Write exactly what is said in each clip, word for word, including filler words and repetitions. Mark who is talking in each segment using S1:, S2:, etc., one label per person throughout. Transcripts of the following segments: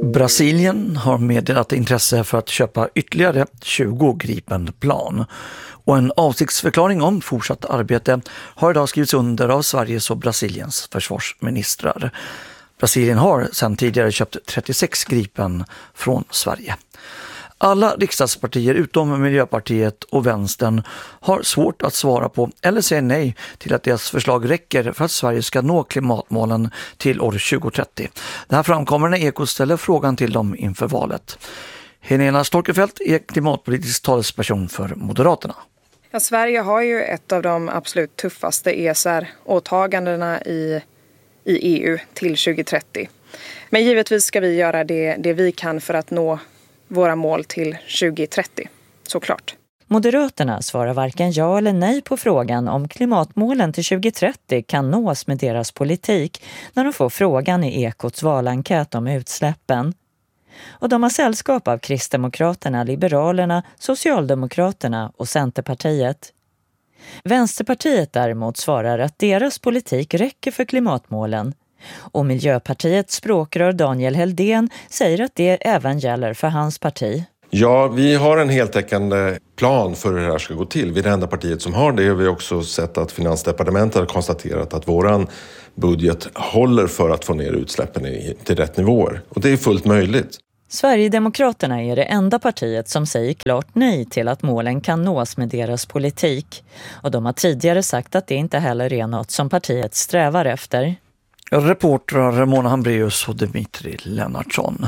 S1: Brasilien har meddelat intresse för att köpa ytterligare tjugo Gripen-plan. Och en avsiktsförklaring om fortsatt arbete har idag skrivits under av Sveriges och Brasiliens försvarsministrar. Brasilien har sedan tidigare köpt trettiosex Gripen från Sverige. Alla riksdagspartier utom Miljöpartiet och Vänstern har svårt att svara på eller säga nej till att deras förslag räcker för att Sverige ska nå klimatmålen till år tjugo trettio. Det här framkommer när Ekot ställer frågan till dem inför valet. Helena Storckenfeldt är klimatpolitisk talesperson för Moderaterna.
S2: Ja, Sverige har ju ett av de absolut tuffaste E S R-åtagandena i, i E U till tjugo trettio. Men givetvis ska vi göra det, det vi kan för att nå våra mål till tjugo trettio, såklart.
S3: Moderaterna svarar varken ja eller nej på frågan om klimatmålen till tjugo trettio kan nås med deras politik när de får frågan i Ekots valankät om utsläppen. Och de har sällskap av Kristdemokraterna, Liberalerna, Socialdemokraterna och Centerpartiet. Vänsterpartiet däremot svarar att deras politik räcker för klimatmålen. Och Miljöpartiets språkrör Daniel Heldén säger att det även gäller för hans parti.
S4: Ja, vi har en heltäckande plan för hur det här ska gå till. Vi är det enda partiet som har det. Vi har också sett att Finansdepartementet har konstaterat att våran budget håller för att få ner utsläppen till rätt nivåer. Och det är fullt möjligt.
S3: Sverigedemokraterna är det enda partiet som säger klart nej till att målen kan nås med deras politik. Och de har tidigare sagt att det inte heller är något som partiet strävar efter.
S1: Reportrar Mona Hambreus och Dimitri Lennartsson.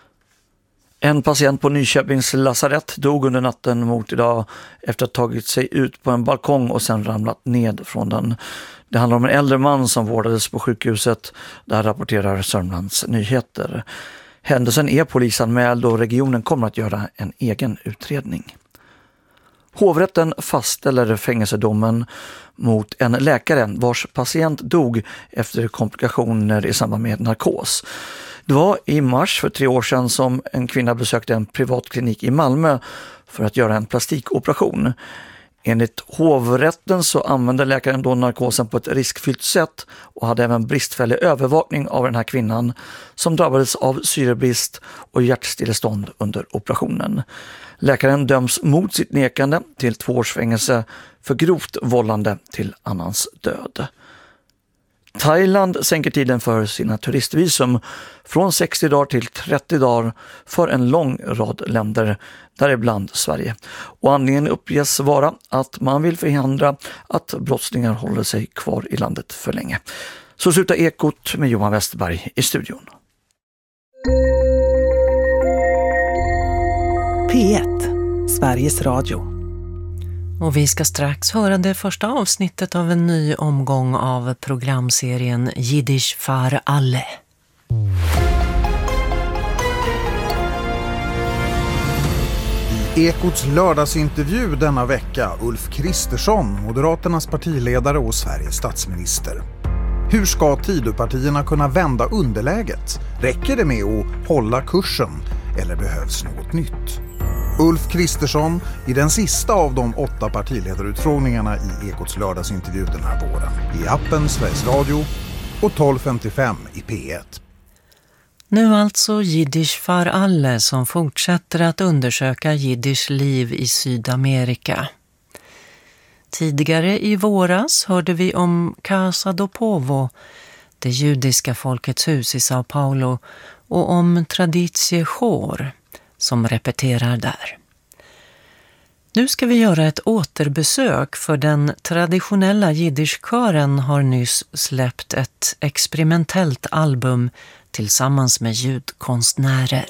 S1: En patient på Nyköpings lasarett dog under natten mot idag efter att ha tagit sig ut på en balkong och sen ramlat ned från den. Det handlar om en äldre man som vårdades på sjukhuset. Där rapporterar Sörmlands Nyheter. Händelsen är polisanmäld och regionen kommer att göra en egen utredning. Hovrätten fastställer fängelsedomen mot en läkare vars patient dog efter komplikationer i samband med narkos. Det var i mars för tre år sedan som en kvinna besökte en privatklinik i Malmö för att göra en plastikoperation. Enligt hovrätten så använde läkaren då narkosen på ett riskfyllt sätt och hade även bristfällig övervakning av den här kvinnan som drabbades av syrebrist och hjärtstillestånd under operationen. Läkaren döms mot sitt nekande till två års fängelse för grovt vållande till annans död. Thailand sänker tiden för sina turistvisum från sextio dagar till trettio dagar för en lång rad länder, däribland Sverige. Och anledningen uppges vara att man vill förhindra att brottslingar håller sig kvar i landet för länge. Så slutar Ekot med Johan Westerberg i studion.
S5: P ett, Sveriges Radio.
S6: Och vi ska strax höra det första avsnittet av en ny omgång av programserien Jiddisch för alle.
S7: I Ekots lördagsintervju denna vecka Ulf Kristersson, Moderaternas partiledare och Sveriges statsminister. Hur ska Tidöpartierna kunna vända underläget? Räcker det med att hålla kursen eller behövs något nytt? Ulf Kristersson i den sista av de åtta partiledarutfrågningarna i Ekots lördagsintervju den här våren. I appen Sveriges Radio och tolv femtiofem i P ett.
S6: Nu alltså Jiddisch för alle som fortsätter att undersöka jiddisch liv i Sydamerika. Tidigare i våras hörde vi om Casa do Povo, det judiska folkets hus i Sao Paulo, och om Traditie Chor som repeterar där. Nu ska vi göra ett återbesök för den traditionella jiddischkören har nyss släppt ett experimentellt album tillsammans med ljudkonstnärer.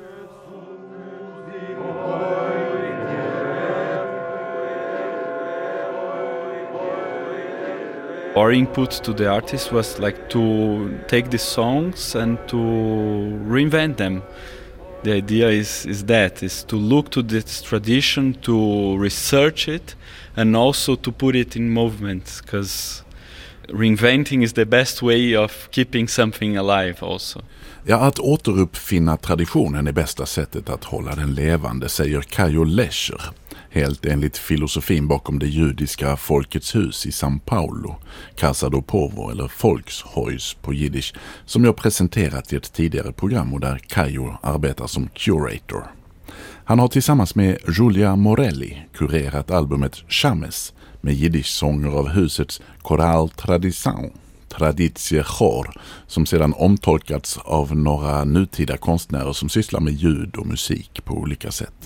S8: Our input to the artist was like to take the songs and to reinvent them. The idea is, is that, is to look to this tradition, to research it, and also to put it in movement, because reinventing is the best way of keeping something alive also.
S9: Ja, att återuppfinna traditionen är bästa sättet att hålla den levande, säger Kajo Lescher. helt enligt filosofin bakom det judiska Folkets hus i São Paulo, Casa do Povo eller Volkshuis på jiddisch, som jag presenterat i ett tidigare program och där Caio arbetar som curator. Han har tillsammans med Julia Morelli kurerat albumet Chames med jiddisch-sånger av husets Choral Tradition, Traditie Chor, som sedan omtolkats av några nutida konstnärer som sysslar med ljud och musik på olika sätt.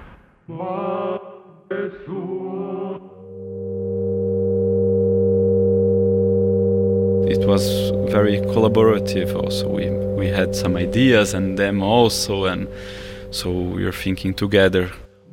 S8: It was very collaborative also. We, we had some ideas and them also, and so we were thinking together.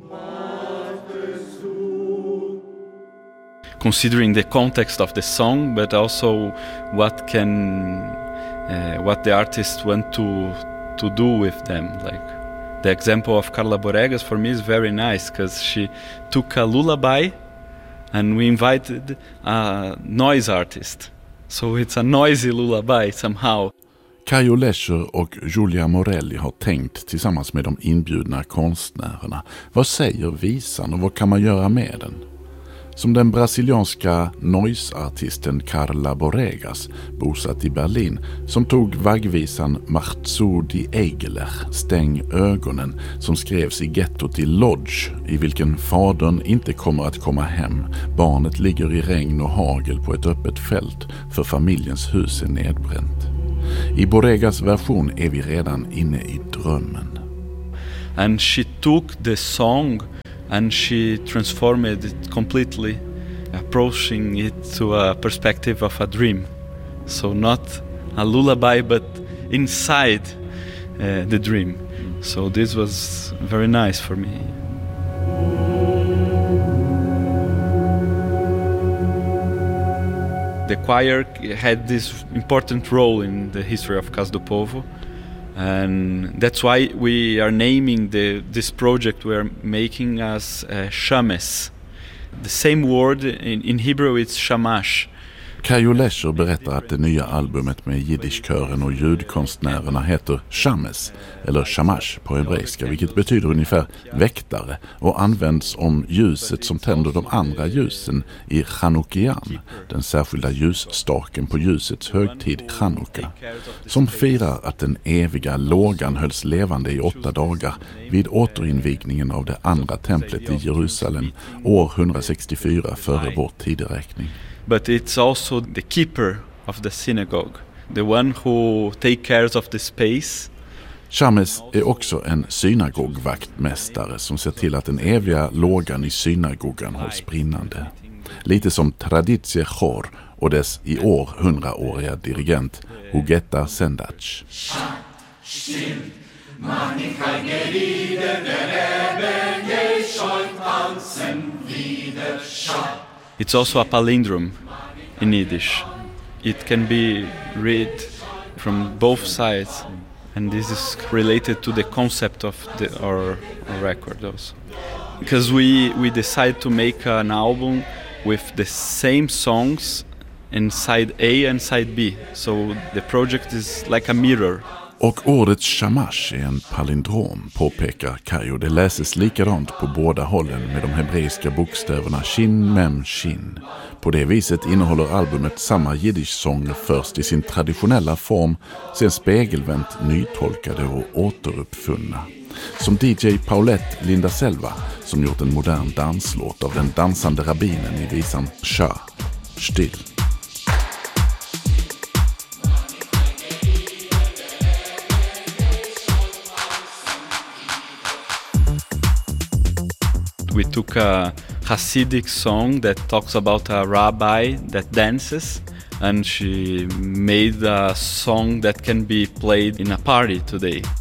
S8: Considering the context of the song, but also what can, uh, what the artist want to to do with them. Like the example of Carla Boregas for me is very nice because she took a lullaby, and we invited a noise artist. So it's a noisy lullaby somehow.
S9: Caio Lescher och Julia Morelli har tänkt tillsammans med de inbjudna konstnärerna. Vad säger visan och vad kan man göra med den? Som den brasilianska noise-artisten Carla Boregas, bosatt i Berlin, som tog vaggvisan Marzu di Eigeler, Stäng ögonen, som skrevs i gettot i Lodz, i vilken fadern inte kommer att komma hem. Barnet ligger i regn och hagel på ett öppet fält, för familjens hus är nedbränt. I Boregas version är vi redan inne i drömmen.
S8: And she took the song and she transformed it completely, approaching it to a perspective of a dream. So not a lullaby, but inside uh, the dream. So this was very nice for me. The choir had this important role in the history of Casa do Povo. And that's why we are naming the this project we're making as uh, Chames. The same word in, in Hebrew it's shamash.
S9: Caio Lescher berättar att det nya albumet med jiddischkören och ljudkonstnärerna heter Chames, eller shamash på hebreiska, vilket betyder ungefär väktare och används om ljuset som tänder de andra ljusen i Chanukkian, den särskilda ljusstaken på ljusets högtid Chanukka, som firar att den eviga lågan hölls levande i åtta dagar vid återinvigningen av det andra templet i Jerusalem år hundrasextiofyra före vår tideräkning.
S8: But it's also the keeper of the synagogue, the one who take care of the space.
S9: Chames är också en synagogvaktmästare som ser till att den eviga lågan i synagogan hålls brinnande. Lite som Traditie Chor och dess i år hundraåriga dirigent Huguetta Sendac.
S8: It's also a palindrome in Yiddish. It can be read from both sides, and this is related to the concept of the, our, our record also. Because we, we decided to make an album with the same songs in side A and side B, so the project is like a mirror.
S9: Och ordet shamash är en palindrom, påpekar Caio. Det läses likadant på båda hållen med de hebreiska bokstäverna shin, mem, shin. På det viset innehåller albumet samma jiddisch-sånger först i sin traditionella form, sen spegelvänt nytolkade och återuppfunna. Som D J Paulette Linda Selva, som gjort en modern danslåt av den dansande rabbinen i visan Psha, still.
S8: We took a Hasidic song that talks about a rabbi that dances, and she made a song that can be played in a party today.